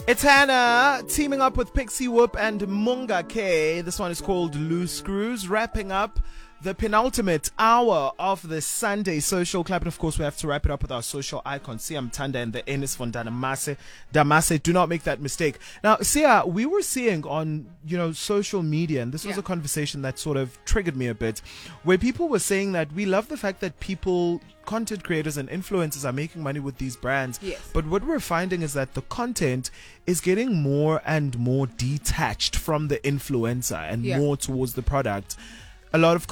It's Hannah teaming up with Pixie Whoop and Munga K. This one is called Loose Screws, wrapping up the penultimate hour of the Sunday social club. And of course, we have to wrap it up with our social icon, Sia Mtanda and the Enes von Damase. Do not make that mistake. Now, Sia, we were seeing on, social media, and this was a conversation that sort of triggered me a bit, where people were saying that we love the fact that content creators and influencers are making money with these brands. Yes. But what we're finding is that the content is getting more and more detached from the influencer and more towards the product. A lot of